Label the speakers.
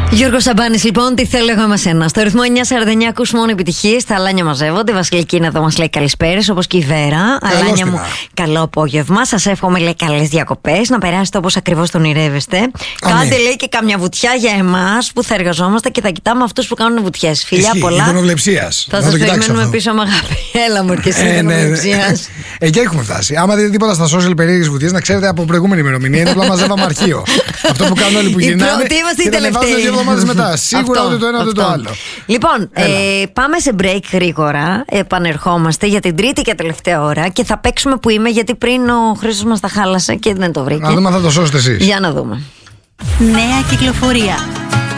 Speaker 1: Γιώργος Σαμπάνης, λοιπόν, τι θέλω εγώ με σένα. Στο ρυθμό 949 ακούς μόνο επιτυχίες. Τα αλάνια μαζεύονται. Η Βασιλική είναι εδώ, μας λέει καλησπέρες, όπως και η Βέρα. Αλάνια μου, καλό απόγευμα. Σας εύχομαι, λέει, καλές διακοπές. Να περάσετε όπως ακριβώς τον ονειρεύεστε. Κάντε, λέει, και καμιά βουτιά για εμάς που θα εργαζόμαστε και θα κοιτάμε αυτούς που κάνουν βουτιές. Φιλιά πολλά.
Speaker 2: Εικονοβλεψίας.
Speaker 1: Θα σας περιμένουμε πίσω με αγάπη. Έλα μου, και εσύ εικονοβλεψίας.
Speaker 2: Εκεί έχουμε φτάσει. Άμα δείτε τίποτα στα social περίεργες βουτιές, να ξέρετε από προηγούμενη ημερομηνία. Είναι απλά μαζεύαμε αρχείο. Αυτό που κάνουν όλοι που γυρνάνε.
Speaker 1: Τι είμαστε
Speaker 2: μετά. Σίγουρα ούτε το ένα ούτε το άλλο.
Speaker 1: Λοιπόν, πάμε σε break γρήγορα. Επανερχόμαστε για την τρίτη και τελευταία ώρα και θα παίξουμε που είμαι, γιατί πριν ο Χρήστος μας τα χάλασε και δεν το βρήκε.
Speaker 2: Να δούμε αν θα το σώσετε εσείς.
Speaker 1: Για να δούμε.
Speaker 3: Νέα κυκλοφορία.